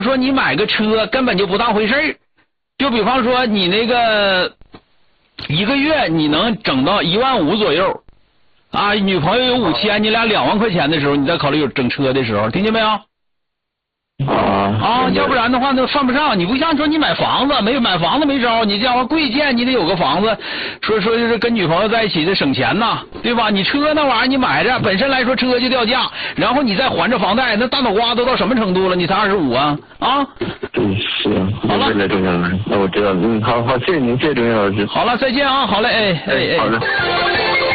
说你买个车根本就不当回事儿，就比方说你那个一个月你能整到15000左右，啊，女朋友有5000，你俩2万块钱的时候，你再考虑有整车的时候，听见没有？要不然的话那犯不上。你不像说你买房子，没有买房子没招，你这样贵贱你得有个房子，说就是跟女朋友在一起这省钱呐，对吧？你车那玩意儿你买着，本身来说车就掉价，然后你再还着房贷，那大脑瓜都到什么程度了？你才25啊？啊？ 是。 好了， 钟晓老师，那我知道了。好，谢谢您，谢谢钟晓老师。 好了，再见啊！好嘞，哎。 好的。